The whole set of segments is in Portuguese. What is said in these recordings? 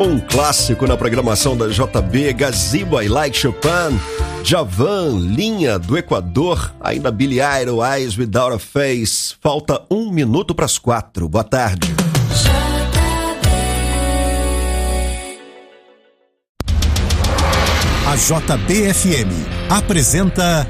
Um clássico na programação da JB, Gazebo I Like Chopin, Djavan, Linha do Equador, ainda Billy Idol, Eyes Without a Face. Falta 1 minuto para as 4. Boa tarde. A JBFM apresenta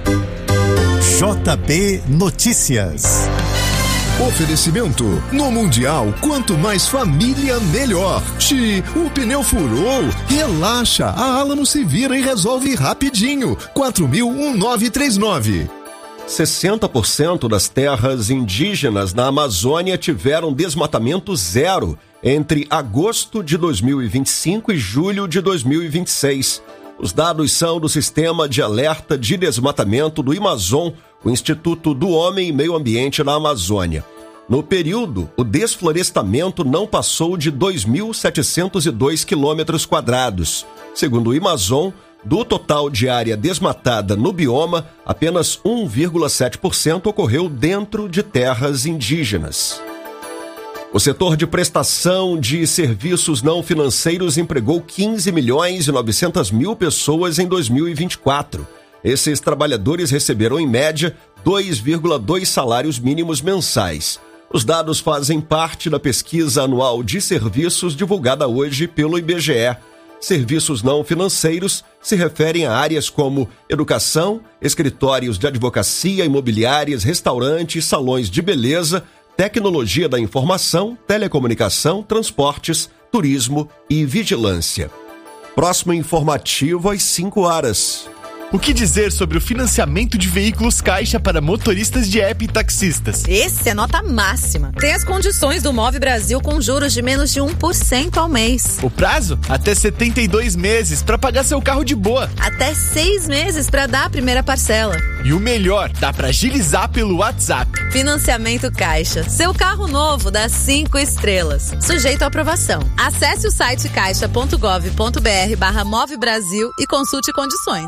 JB Notícias. Oferecimento: no Mundial, quanto mais família, melhor. O pneu furou? Relaxa, a Alamo se vira e resolve rapidinho. 4000-1939. 60% das terras indígenas na Amazônia tiveram desmatamento zero entre agosto de 2025 e julho de 2026. Os dados são do Sistema de Alerta de Desmatamento do Amazon, o Instituto do Homem e Meio Ambiente na Amazônia. No período, o desflorestamento não passou de 2.702 quilômetros quadrados. Segundo o Amazon, do total de área desmatada no bioma, apenas 1,7% ocorreu dentro de terras indígenas. O setor de prestação de serviços não financeiros empregou 15 milhões e 900 mil pessoas em 2024. Esses trabalhadores receberam, em média, 2,2 salários mínimos mensais. Os dados fazem parte da pesquisa anual de serviços divulgada hoje pelo IBGE. Serviços não financeiros se referem a áreas como educação, escritórios de advocacia, imobiliárias, restaurantes, salões de beleza, tecnologia da informação, telecomunicação, transportes, turismo e vigilância. Próximo informativo às 5 horas. O que dizer sobre o financiamento de veículos Caixa para motoristas de app e taxistas? Esse é nota máxima. Tem as condições do Move Brasil com juros de menos de 1% ao mês. O prazo? Até 72 meses para pagar seu carro de boa. Até 6 meses para dar a primeira parcela. E o melhor, dá para agilizar pelo WhatsApp. Financiamento Caixa. Seu carro novo dá 5 estrelas. Sujeito à aprovação. Acesse o site caixa.gov.br/Move Brasil e consulte condições.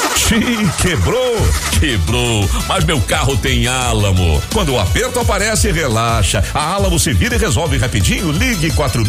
Quebrou, mas meu carro tem Alamo. Quando o aperto aparece, relaxa. A Alamo se vira e resolve rapidinho. Ligue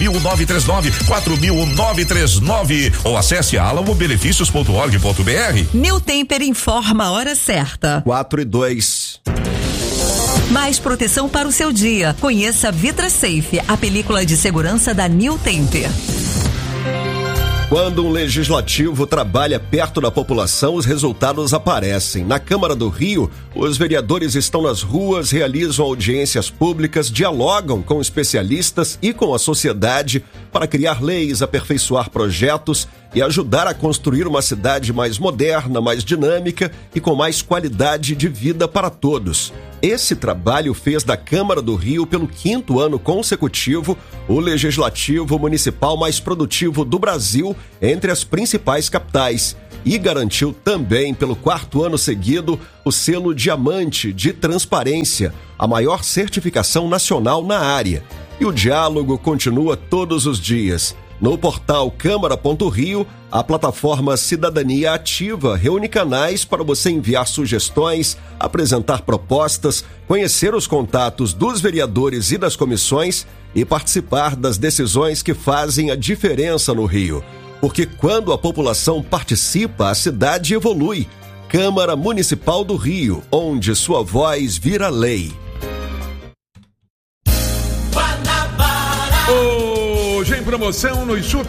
4000-939 ou acesse alamobenefícios.org.br. New Temper informa a hora certa. 4:02. Mais proteção para o seu dia. Conheça Vitra Safe, a película de segurança da New Temper. Quando um legislativo trabalha perto da população, os resultados aparecem. Na Câmara do Rio, os vereadores estão nas ruas, realizam audiências públicas, dialogam com especialistas e com a sociedade para criar leis, aperfeiçoar projetos e ajudar a construir uma cidade mais moderna, mais dinâmica e com mais qualidade de vida para todos. Esse trabalho fez da Câmara do Rio, pelo 5º ano consecutivo, o legislativo municipal mais produtivo do Brasil entre as principais capitais e garantiu também, pelo 4º ano seguido, o selo Diamante de Transparência, a maior certificação nacional na área. E o diálogo continua todos os dias. No portal Câmara.rio, a plataforma Cidadania Ativa reúne canais para você enviar sugestões, apresentar propostas, conhecer os contatos dos vereadores e das comissões e participar das decisões que fazem a diferença no Rio. Porque quando a população participa, a cidade evolui. Câmara Municipal do Rio, onde sua voz vira lei. Hoje em promoção nos super